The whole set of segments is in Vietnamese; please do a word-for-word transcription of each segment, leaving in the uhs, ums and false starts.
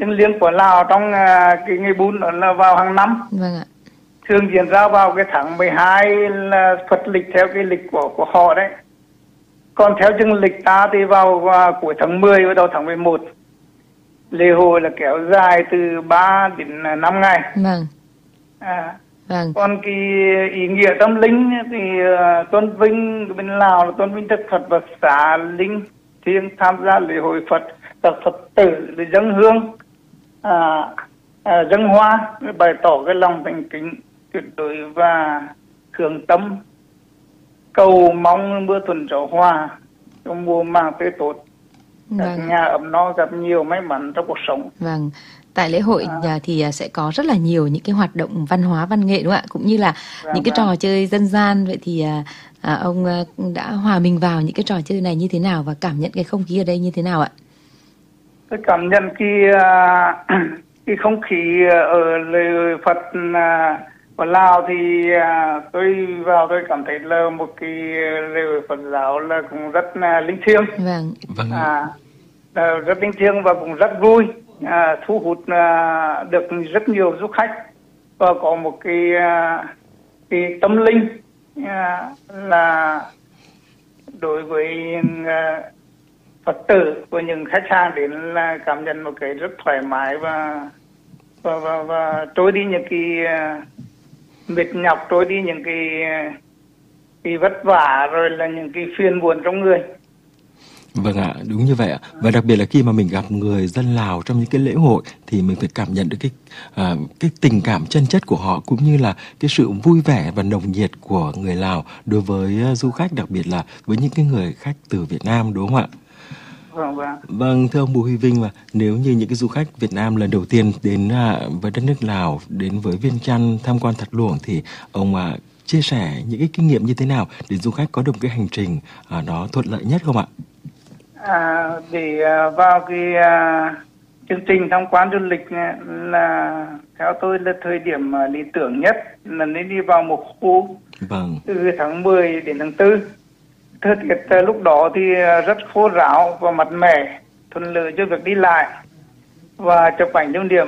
thiêng liêng của Lào trong uh, cái ngày Bún đó là vào hàng năm. Vâng ạ. Thường diễn ra vào cái tháng mười hai là Phật lịch theo cái lịch của của họ đấy. Còn theo dương lịch ta thì vào uh, cuối tháng mười và đầu tháng mười một. Lễ hội là kéo dài từ ba đến năm ngày. Vâng. À. Vâng. Còn cái ý nghĩa tâm linh thì uh, tôn vinh bên Lào là tôn vinh Đức Phật và xá linh thiêng tham gia lễ hội Phật, tập Phật tử để dâng hương, à, à, dâng hoa, bày tỏ cái lòng thành kính tuyệt đối và hướng tâm cầu mong mưa thuận gió hòa trong mùa màng tươi tốt, các Vâng. nhà ấm no gặp nhiều may mắn trong cuộc sống. Vâng. Tại lễ hội À. thì sẽ có rất là nhiều những cái hoạt động văn hóa văn nghệ đúng không ạ? Cũng như là Vâng, những cái vâng. trò chơi dân gian. Vậy thì à, ông đã hòa mình vào những cái trò chơi này như thế nào và cảm nhận cái không khí ở đây như thế nào ạ? Tôi cảm nhận cái cái không khí ở lễ Phật ở Lào thì tôi vào tôi cảm thấy là một cái lễ Phật giáo là cũng rất là linh thiêng. Vâng. Vâng. À, rất linh thiêng và cũng rất vui, à, thu hút à, được rất nhiều du khách và có một cái à, cái tâm linh à, là đối với à, Phật tử của những khách hàng đến là cảm nhận một cái rất thoải mái và và và, và trôi đi những cái uh, mệt nhọc, trôi đi những cái uh, cái vất vả rồi là những cái phiền buồn trong người. Vâng ạ, đúng như vậy ạ. Và đặc biệt là khi mà mình gặp người dân Lào trong những cái lễ hội thì mình phải cảm nhận được cái uh, cái tình cảm chân chất của họ, cũng như là cái sự vui vẻ và nồng nhiệt của người Lào đối với uh, du khách, đặc biệt là với những cái người khách từ Việt Nam, đúng không ạ? Vâng, vâng. Vâng, thưa ông Bùi Huy Vinh, và nếu như những cái du khách Việt Nam lần đầu tiên đến uh, với đất nước Lào, đến với Viêng Chăn tham quan Thật Luồng thì ông uh, chia sẻ những cái kinh nghiệm như thế nào để du khách có được cái hành trình uh, nó thuận lợi nhất không ạ? À, để uh, vào cái uh, chương trình tham quan du lịch là theo tôi là thời điểm uh, lý tưởng nhất là nên đi vào một khu. Vâng. Từ tháng mười đến tháng tư. Thời tiết uh, lúc đó thì uh, rất khô ráo và mát mẻ, thuận lợi cho việc đi lại và chụp ảnh lưu niệm.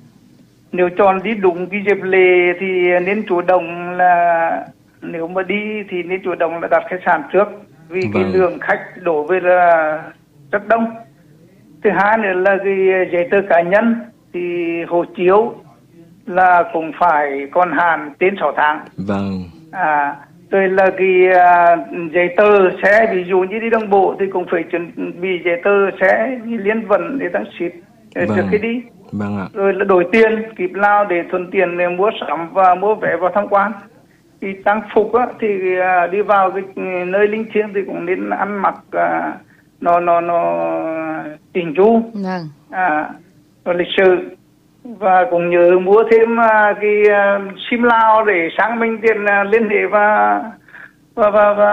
Nếu chọn đi đúng cái dịp lễ thì nên chủ động là nếu mà đi thì nên chủ động là đặt khách sạn trước, vì vâng. cái lượng khách đổ về là rất đông. Thứ hai nữa là cái giấy tờ cá nhân thì hộ chiếu là cũng phải còn hạn trên sáu tháng. Vâng. À, rồi là cái uh, giấy tờ xe, ví dụ như đi đường bộ thì cũng phải chuẩn bị giấy tờ xe liên vận để đăng ship vâng. trước khi đi. Vâng ạ. Rồi là đổi tiền kịp Lào để thuận tiện để mua sắm và mua vé vào tham quan. Thì trang phục á, thì uh, đi vào cái nơi linh thiêng thì cũng nên ăn mặc uh, nó nó nó chỉnh chu, vâng. à, lịch sự, và cũng nhớ mua thêm uh, cái uh, sim Lào để xác minh tiền uh, liên hệ và và và, và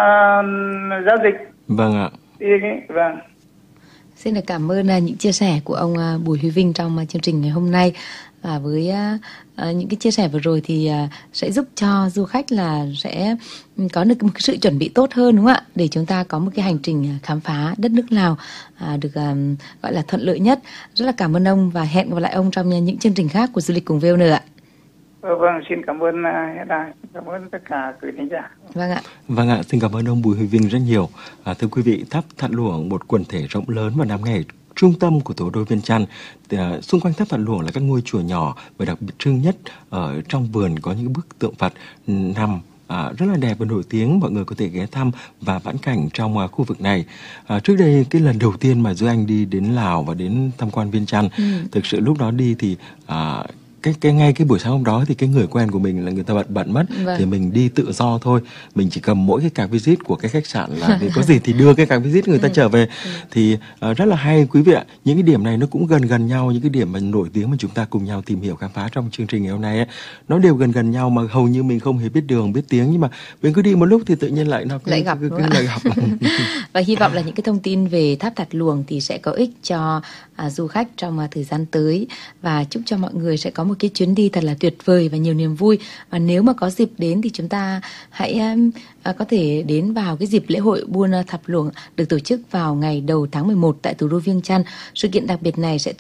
uh, giao dịch. Vâng ạ. Thì, vâng. Xin được cảm ơn uh, những chia sẻ của ông uh, Bùi Huy Vinh trong uh, chương trình ngày hôm nay. Và với uh, uh, những cái chia sẻ vừa rồi thì uh, sẽ giúp cho du khách là sẽ có được một cái sự chuẩn bị tốt hơn, đúng không ạ? Để chúng ta có một cái hành trình khám phá đất nước Lào uh, được uh, gọi là thuận lợi nhất. Rất là cảm ơn ông và hẹn gặp lại ông trong những chương trình khác của Du lịch cùng vê o en ạ. Vâng, xin cảm ơn uh, đài, cảm ơn tất cả quý khán giả. Vâng ạ. Vâng ạ, xin cảm ơn ông Bùi Huy Vinh rất nhiều. À, thưa quý vị, tháp Thật Luồng, một quần thể rộng lớn và nằm ngay trung tâm của thủ đô Viêng Chăn. À, xung quanh tháp Thật Luồng là các ngôi chùa nhỏ và đặc biệt trưng nhất ở trong vườn có những bức tượng Phật nằm à, rất là đẹp và nổi tiếng. Mọi người có thể ghé thăm và vãn cảnh trong à, khu vực này. À, trước đây cái lần đầu tiên mà Duy Anh đi đến Lào và đến tham quan Viêng Chăn, ừ. thực sự lúc đó đi thì à, cái cái ngay cái buổi sáng hôm đó thì cái người quen của mình là người ta bận bận mất, vâng. thì mình đi tự do thôi, mình chỉ cầm mỗi cái card visit của cái khách sạn là vì có gì thì đưa cái card visit người ta trở về. Thì uh, rất là hay quý vị ạ. Những cái điểm này nó cũng gần gần nhau, những cái điểm mà nổi tiếng mà chúng ta cùng nhau tìm hiểu khám phá trong chương trình ngày hôm nay ấy, nó đều gần gần nhau mà hầu như mình không hề biết đường biết tiếng, nhưng mà mình cứ đi một lúc thì tự nhiên lại nó cứ, lại gặp, cứ, cứ, cứ lại gặp. Và hy vọng là những cái thông tin về tháp Thật Luồng thì sẽ có ích cho à, du khách trong à, thời gian tới, và chúc cho mọi người sẽ có một cái chuyến đi thật là tuyệt vời và nhiều niềm vui. Và nếu mà có dịp đến thì chúng ta hãy um, uh, có thể đến vào cái dịp lễ hội Buôn Thap Luông được tổ chức vào ngày đầu tháng mười một tại thủ đô Viêng Chăn. Sự kiện đặc biệt này sẽ